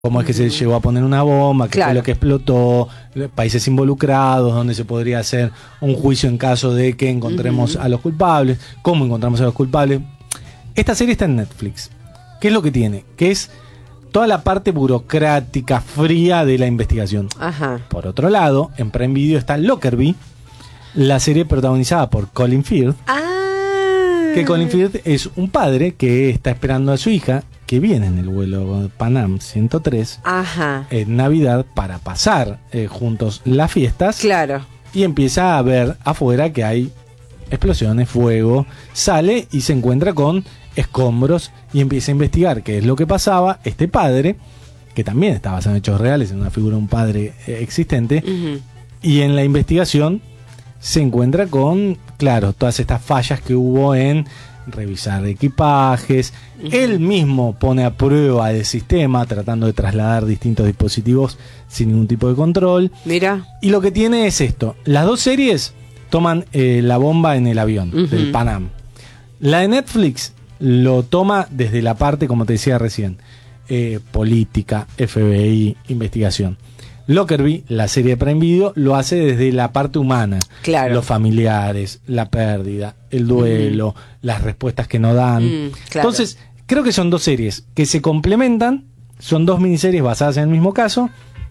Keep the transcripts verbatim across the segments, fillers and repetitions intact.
cómo es que se llegó a poner una bomba, qué Claro. fue lo que explotó, países involucrados, donde se podría hacer un juicio en caso de que encontremos Uh-huh. a los culpables, cómo encontramos a los culpables. Esta serie está en Netflix. ¿Qué es lo que tiene? Que es toda la parte burocrática, fría de la investigación. Ajá. Por otro lado, en Prime Video está Lockerbie, la serie protagonizada por Colin Firth, Ah. que Colin Firth es un padre que está esperando a su hija, que viene en el vuelo Pan Am ciento tres, Ajá. en Navidad para pasar eh, juntos las fiestas, Claro. y empieza a ver afuera que hay explosiones, fuego, sale y se encuentra con escombros y empieza a investigar qué es lo que pasaba. Este padre, que también está basado en hechos reales, en una figura de un padre eh, existente, Uh-huh. y en la investigación se encuentra con, claro, todas estas fallas que hubo en revisar equipajes. Uh-huh. Él mismo pone a prueba el sistema tratando de trasladar distintos dispositivos sin ningún tipo de control. Mira. Y lo que tiene es esto: las dos series toman eh, la bomba en el avión Uh-huh. del Pan Am. La de Netflix lo toma desde la parte, como te decía recién, eh, política, F B I, investigación. Lockerbie, la serie de Prime Video, lo hace desde la parte humana. Claro. Los familiares, la pérdida, el duelo, uh-huh. las respuestas que no dan. Mm, claro. Entonces, creo que son dos series que se complementan. Son dos miniseries basadas en el mismo caso.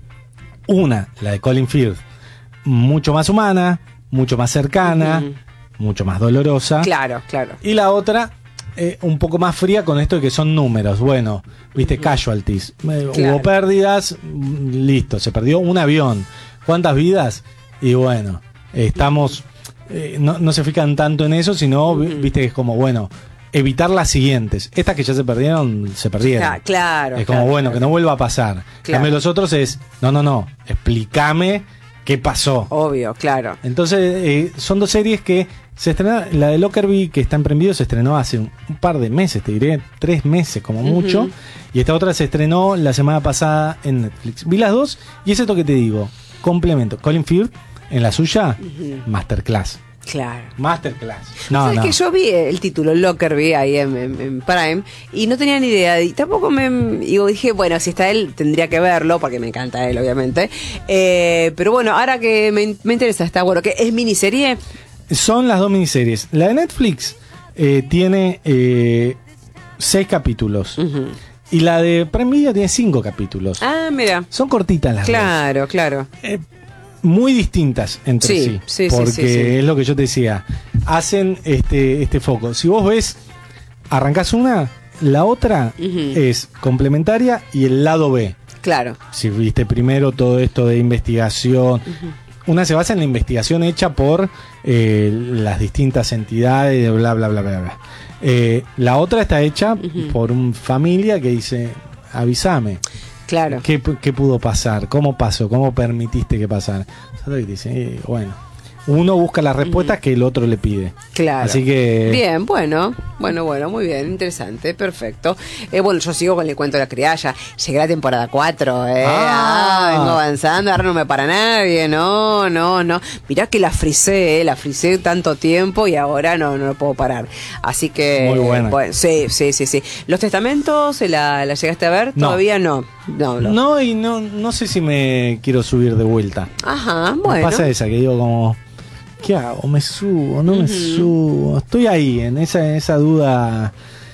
Una, la de Colin Firth, mucho más humana, mucho más cercana, Uh-huh. mucho más dolorosa. Claro, claro. Y la otra, eh, un poco más fría con esto de que son números. Bueno, viste, uh-huh. casualties. Eh, Claro. Hubo pérdidas, listo, se perdió un avión. ¿Cuántas vidas? Y bueno, eh, estamos... Eh, no, no se fijan tanto en eso, sino, uh-huh. viste, que es como, bueno, evitar las siguientes. Estas que ya se perdieron, se perdieron. Claro, claro. Es como, claro, bueno, claro. que no vuelva a pasar. Claro. Cambio los otros es, no, no, no, explícame qué pasó. Obvio, claro. Entonces, eh, son dos series que se estrenaron. La de Lockerbie, que está en Prime Video, se estrenó hace un, un par de meses, te diré, tres meses como mucho. Uh-huh. Y esta otra se estrenó la semana pasada en Netflix. Vi las dos y es esto que te digo, complemento. Colin Firth, en la suya, uh-huh. Masterclass. Claro. Masterclass. No, ¿Sabes no. que yo vi el título Lockerbie ahí en, en, en Prime y no tenía ni idea? Y tampoco me. Digo, dije, bueno, si está él, tendría que verlo, porque me encanta él, obviamente. Eh, pero bueno, ahora que me, me interesa, está bueno. ¿Que es miniserie? Son las dos miniseries. La de Netflix eh, tiene eh, seis capítulos. Uh-huh. Y la de Prime Video tiene cinco capítulos. Ah, mira. Son cortitas las Claro, dos. claro. Eh, muy distintas entre Sí, sí, sí, porque sí, sí, sí. es lo que yo te decía, hacen este este foco. Si vos ves, arrancás una, la otra Uh-huh. es complementaria y el lado B. Claro. Si viste primero todo esto de investigación, Uh-huh. una se basa en la investigación hecha por eh, las distintas entidades, de bla bla bla bla bla. Eh, la otra está hecha Uh-huh. por una familia que dice, avísame. Claro. ¿Qué, ¿Qué pudo pasar? ¿Cómo pasó? ¿Cómo permitiste que pasara? ¿Sabes? Dice, eh, bueno, uno busca las respuestas uh-huh. que el otro le pide. Claro. Así que... Bien, bueno, bueno, bueno, muy bien, interesante, perfecto. Eh, bueno, yo sigo con el cuento de la crialla. Llegué a la temporada cuatro, eh. Ah. Ah, vengo avanzando, ahora no me para nadie, no, no, no. Mirá que la frisé, eh, la frisé tanto tiempo y ahora no, no lo puedo parar. Así que... Muy buena. Bueno, sí, sí, sí, sí. ¿Los testamentos la, la llegaste a ver? No. Todavía no. No, no. No, y no, no sé si me quiero subir de vuelta. Ajá, Me bueno. pasa esa, que digo como... ¿Qué hago? ¿Me subo? ¿No me Uh-huh. subo? Estoy ahí, en esa, en esa duda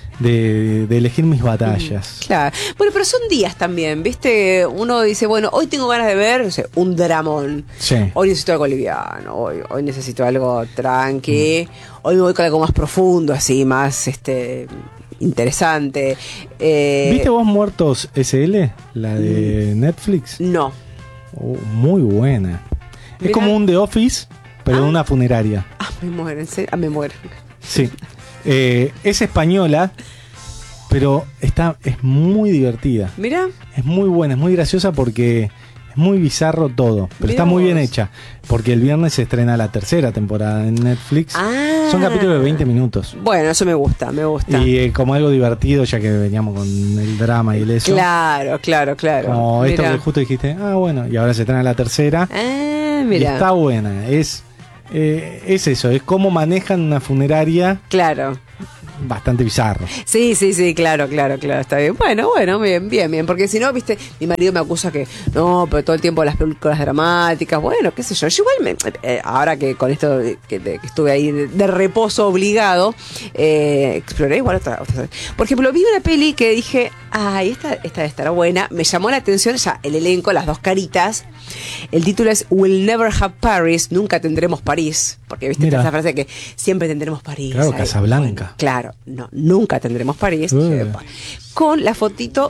de, de elegir mis batallas. Claro. Bueno, pero son días también, ¿viste? Uno dice, bueno, hoy tengo ganas de ver, no sé, un dramón. Sí. Hoy necesito algo liviano, hoy, hoy necesito algo tranqui, mm. hoy me voy con algo más profundo, así, más este interesante. Eh, ¿Viste vos Muertos S L? La de mm. Netflix. No. Oh, muy buena. Mirá. Es como un The Office, pero ah. de una funeraria. Ah, me muero, en serio. Ah, me muero. Sí. Eh, es española, pero está, es muy divertida. Mira. Es muy buena, es muy graciosa porque es muy bizarro todo, pero Mirá está muy vos. bien hecha. Porque el viernes se estrena la tercera temporada en Netflix. Ah. Son capítulos de veinte minutos. Bueno, eso me gusta, me gusta. Y eh, como algo divertido, ya que veníamos con el drama y el eso. Claro, claro, claro. Como esto Mirá. que justo dijiste, ah, bueno, y ahora se estrena la tercera. Ah, Y mira. está buena, es... Eh, es eso, es cómo manejan una funeraria Claro. bastante bizarro. Sí, sí, sí, claro, claro, claro, está bien. Bueno, bueno, bien, bien, bien, porque si no, viste, mi marido me acusa que no, pero todo el tiempo las películas dramáticas, bueno, qué sé yo, yo igual, me, eh, ahora que con esto de, que, de, que estuve ahí de, de reposo obligado, eh, exploré igual otra, otra. Por ejemplo, vi una peli que dije, ay, esta, esta debe estar buena, me llamó la atención ya el elenco, las dos caritas. El título es We'll Never Have Paris, nunca tendremos París, porque viste esa frase que siempre tendremos París. Claro, ¿sabes? Casablanca. Bueno, claro, no, nunca tendremos París. Uh. Con la fotito,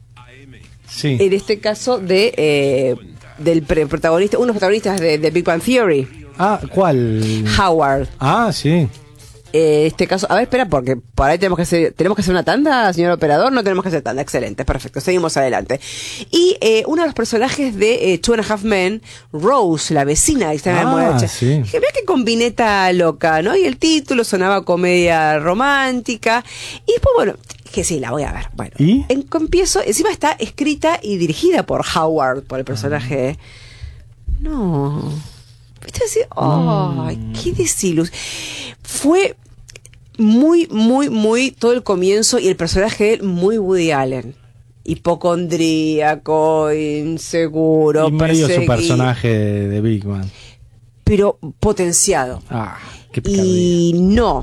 sí. En este caso, de eh, del pre protagonista, unos protagonistas de, de Big Bang Theory. Ah, ¿cuál? Howard. Ah, sí. Eh, este caso, a ver, espera, porque por ahí tenemos que hacer, tenemos que hacer una tanda, señor operador, no tenemos que hacer tanda, excelente, perfecto, seguimos adelante. Y eh, uno de los personajes de eh, Two and a Half Men, Rose, la vecina que está en ah, la sí. Dije, mira qué combineta loca, ¿no? Y el título sonaba comedia romántica, y después, bueno, que sí, la voy a ver. Bueno, ¿Y? En, empiezo, encima está escrita y dirigida por Howard, por el personaje. Ah. No. ¿Viste? Así, ¡ay, mm. qué desilusión! Fue muy, muy, muy todo el comienzo y el personaje de él muy Woody Allen. Hipocondríaco, inseguro, y medio su personaje de, de Big Man. Pero potenciado. Ah, qué picardía. Y no,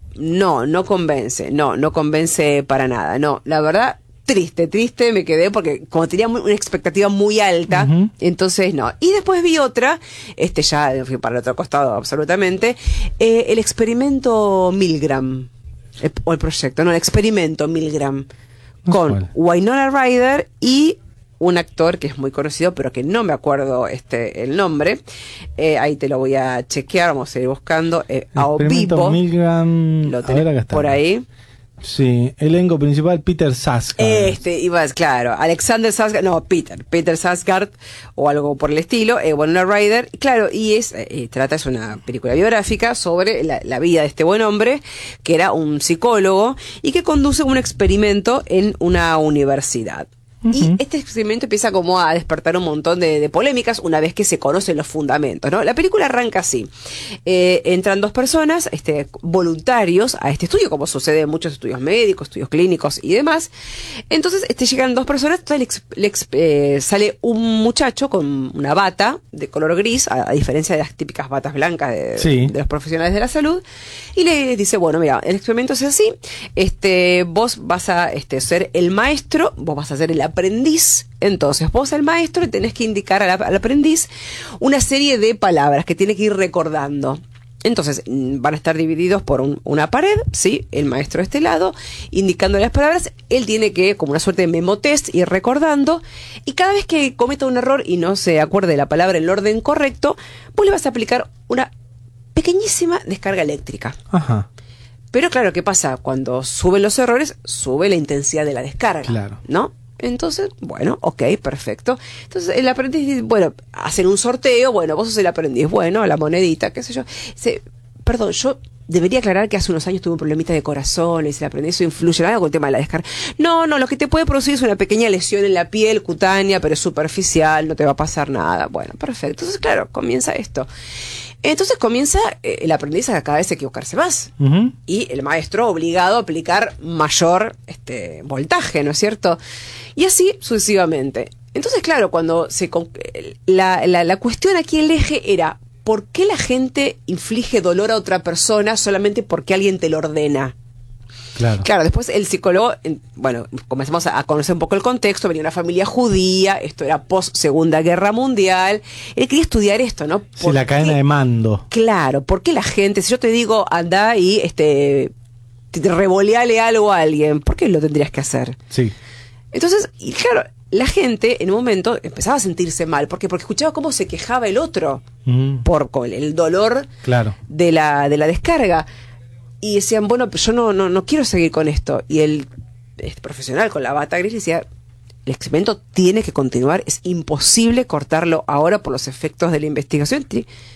no, no convence, no, no convence para nada. No, la verdad, triste, triste me quedé porque como tenía muy, una expectativa muy alta, uh-huh. entonces no. Y después vi otra, este ya fui para el otro costado absolutamente, eh, el experimento Milgram, el, o el proyecto, no, el experimento Milgram, con Winona Ryder y un actor que es muy conocido, pero que no me acuerdo este el nombre. Eh, ahí te lo voy a chequear, vamos a ir buscando. Eh, a Opipo. Milgram, lo tenés a ver, acá está. Por ahí. Sí, elenco principal Peter Sarsgaard. Este, ibas, claro, Alexander Sarsgaard, no, Peter, Peter Sarsgaard o algo por el estilo, eh, Winona Ryder, claro, y es, eh, trata, es una película biográfica sobre la, la vida de este buen hombre, que era un psicólogo y que conduce un experimento en una universidad. Y este experimento empieza como a despertar un montón de, de polémicas una vez que se conocen los fundamentos, ¿no? La película arranca así. Eh, entran dos personas, este, voluntarios a este estudio, como sucede en muchos estudios médicos, estudios clínicos y demás. Entonces, este, llegan dos personas, entonces le, le, eh, sale un muchacho con una bata de color gris, a, a diferencia de las típicas batas blancas de, sí. de los profesionales de la salud, y le dice, bueno, mira, el experimento es así, este, vos vas a este, ser el maestro, vos vas a ser el aprendiz. Entonces vos, el maestro, tenés que indicar al, al aprendiz una serie de palabras que tiene que ir recordando. Entonces van a estar divididos por un, una pared, ¿sí? El maestro de este lado, indicando las palabras, él tiene que, como una suerte de memo test, ir recordando, y cada vez que cometa un error y no se acuerde la palabra en el orden correcto, vos le vas a aplicar una pequeñísima descarga eléctrica. Ajá. Pero claro, ¿qué pasa? Cuando suben los errores, sube la intensidad de la descarga, claro. ¿no? Entonces, bueno, ok, perfecto. Entonces el aprendiz dice, bueno, hacen un sorteo, bueno, vos sos el aprendiz, bueno, la monedita, qué sé yo. Se, perdón, yo debería aclarar que hace unos años tuve un problemita de corazón, y el aprendiz, eso influye en algo con el tema de la descarga. No, no, lo que te puede producir es una pequeña lesión en la piel cutánea, pero es superficial, no te va a pasar nada. Bueno, perfecto. Entonces, claro, comienza esto. Entonces comienza eh, el aprendiz a cada vez equivocarse más. Uh-huh. Y el maestro obligado a aplicar mayor este, voltaje, ¿no es cierto? Y así sucesivamente. Entonces, claro, cuando se la, la, la cuestión aquí, el eje era, ¿por qué la gente inflige dolor a otra persona solamente porque alguien te lo ordena? Claro. Claro, después el psicólogo, bueno, comenzamos a conocer un poco el contexto, venía una familia judía, esto era post Segunda Guerra Mundial, él quería estudiar esto, ¿no? Sí, la cadena de mando. Claro, ¿por qué la gente, si yo te digo, anda y este te revoleale algo a alguien, ¿por qué lo tendrías que hacer? Sí. Entonces, y claro, la gente en un momento empezaba a sentirse mal, ¿por qué? Porque escuchaba cómo se quejaba el otro mm. por el dolor claro. de la de la descarga. Y decían, bueno, pero yo no, no, no quiero seguir con esto. Y el este profesional con la bata gris decía, el experimento tiene que continuar, es imposible cortarlo ahora por los efectos de la investigación.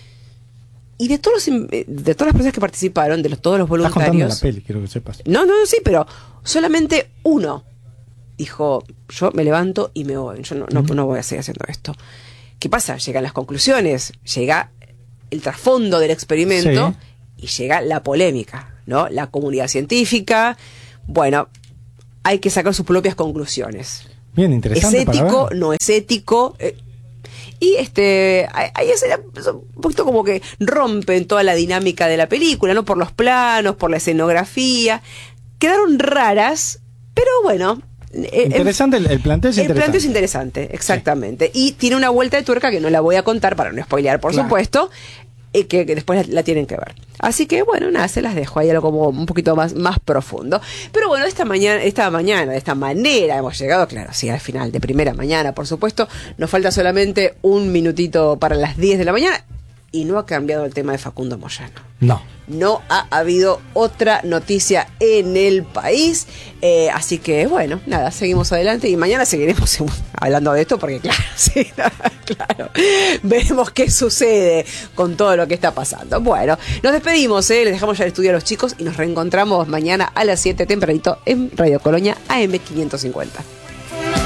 Y de todos los, de todas las personas que participaron, de los, todos los voluntarios... Estás contando la peli, quiero que sepas. No, no, sí, pero solamente uno dijo, yo me levanto y me voy, yo no, no, uh-huh. no voy a seguir haciendo esto. ¿Qué pasa? Llegan las conclusiones, llega el trasfondo del experimento... Sí. Y llega la polémica, ¿no? La comunidad científica, bueno, hay que sacar sus propias conclusiones. Bien, interesante. ¿Es ético? Para ver. ¿No es ético? Eh, y este, hay, hay escenas un poquito como que rompen toda la dinámica de la película, ¿no? Por los planos, por la escenografía. Quedaron raras, pero bueno. Interesante, el, el planteo es el interesante. El planteo es interesante, exactamente. Sí. Y tiene una vuelta de tuerca que no la voy a contar para no spoilear, por claro. supuesto. Que, que después la, la tienen que ver. Así que bueno, nada, se las dejo ahí algo como un poquito más, más profundo. Pero bueno, esta mañana, esta mañana, de esta manera hemos llegado, claro, sí, al final, de primera mañana, por supuesto. Nos falta solamente un minutito para las diez de la mañana. Y no ha cambiado el tema de Facundo Moyano. No. No ha habido otra noticia en el país. Eh, así que, bueno, nada, seguimos adelante y mañana seguiremos hablando de esto porque, claro, sí, claro, veremos qué sucede con todo lo que está pasando. Bueno, nos despedimos, ¿eh? Les dejamos ya el estudio a los chicos y nos reencontramos mañana a las siete tempranito en Radio Colonia A M quinientos cincuenta.